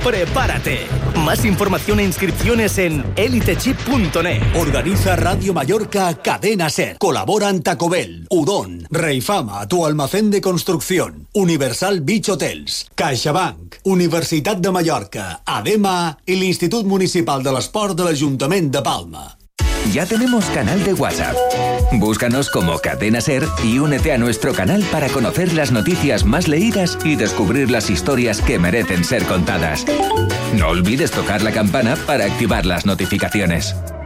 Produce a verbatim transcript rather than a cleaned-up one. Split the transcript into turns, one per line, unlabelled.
prepárate. Más información e inscripciones en elitechip punto net.
Organiza Radio Mallorca Cadena Ser. Colaboran Taco Bell, Udon, Reifama, tu almacén de construcción, Universal Beach Hotels, CaixaBank, Universitat de Mallorca, ADEMA y l'Institut Municipal de l'Esport de l'Ajuntament de Palma.
Ya tenemos canal de WhatsApp. Búscanos como Cadena Ser y únete a nuestro canal para conocer las noticias más leídas y descubrir las historias que merecen ser contadas. No olvides tocar la campana para activar las notificaciones.